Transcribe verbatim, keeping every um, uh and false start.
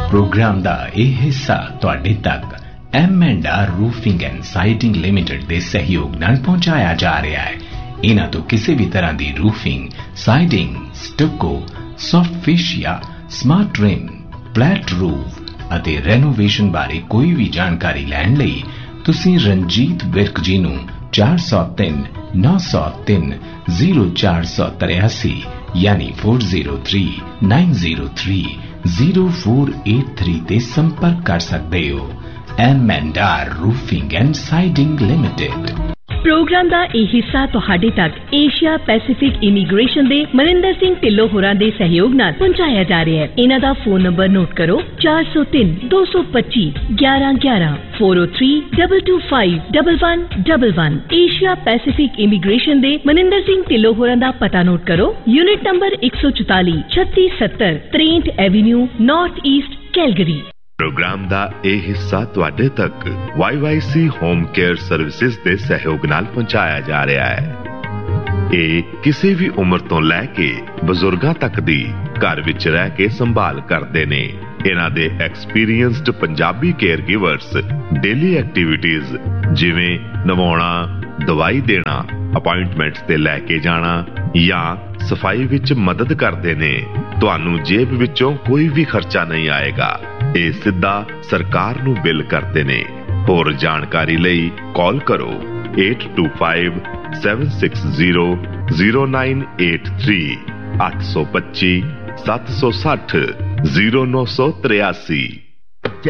Programme का यह हिस्सा तुहाडे तक M and are roofing and sighting limited के सहयोग नाल पहुंचाया जा रहा है। इन्हां तो किसी भी तरह की roofing, siding, stucco, soft fish या स्मार्ट रिम, फ्लैट रूफ ਅਤੇ ਰੈਨੋਵੇਸ਼ਨ ਬਾਰੇ ਕੋਈ ਵੀ ਜਾਣਕਾਰੀ ਲੈਣ ਲਈ ਤੁਸੀਂ ਰਣਜੀਤ ਵਿਰਕ ਜੀ ਨੂੰ चार सौ तीन नौ सौ तीन जीरो चार सौ तिरासी यानी four zero three nine zero three zero four eight three ते संपर्क कर सकते हो। M and are roofing and siding limited. Programme का यह हिस्सा तुहाडे तक एशिया पैसिफिक इमीग्रेशन दे मनिंदर सिंह ढिल्लों होरां दे सहयोग नाल पहुंचाया जा रहा है। इन्हां दा फोन नंबर नोट करो चार सौ तीन दो सौ पच्ची ग्यारह ग्यारह four O three double two five double one double one. Asia Pacific immigration दे मनिंदर सिंह ढिल्लों होरां दा पता नोट करो यूनिट नंबर एक सौ चौताली छत्ती सत्तर त्रेंट Avenue north east Calgary. Programme का यह हिस्सा तुहाडे तक Y Y C home care services के सहयोग नाल पहुंचाया जा रहा है। ये किसी भी उम्र तो लैके बजुर्गां तक दी घर विच रह के संभाल करते ने। इन्हां दे experienced Punjabi care givers daily activities जिवें नवाउणा, दवाई देना, अपॉइंटमेंट्स ते लैके जाना या सफाई विच मदद करते ने। तुहानू जेब विचों कोई भी खर्चा नहीं आएगा। ये सीधा सरकार नू बिल करते ने। होर जानकारी लई कॉल करो eight to five seven six zero zero nine eight three अठ सौ पच्ची सत्त सौ सठ जीरो नौ सौ तिरासी।